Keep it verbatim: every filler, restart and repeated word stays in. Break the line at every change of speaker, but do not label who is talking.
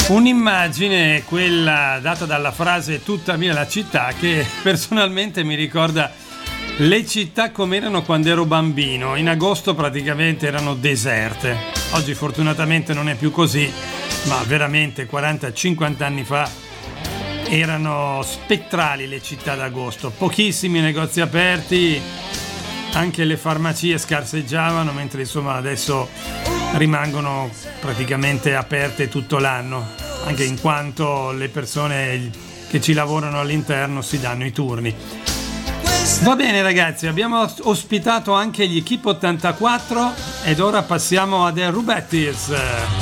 Un'immagine, quella data dalla frase "tutta mia la città", che personalmente mi ricorda le città come erano quando ero bambino. In agosto praticamente erano deserte. Oggi fortunatamente non è più così, ma veramente quaranta cinquanta anni fa erano spettrali le città d'agosto. Pochissimi negozi aperti, anche le farmacie scarseggiavano, mentre insomma adesso rimangono praticamente aperte tutto l'anno, anche in quanto le persone che ci lavorano all'interno si danno i turni. Va bene ragazzi, abbiamo ospitato anche gli Equipe ottantaquattro ed ora passiamo a The Rubettys.